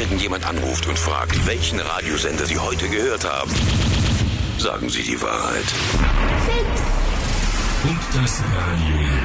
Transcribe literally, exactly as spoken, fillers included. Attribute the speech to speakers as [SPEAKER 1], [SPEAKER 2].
[SPEAKER 1] irgendjemand anruft und fragt, welchen Radiosender Sie heute gehört haben, sagen Sie die Wahrheit.
[SPEAKER 2] Und das Radio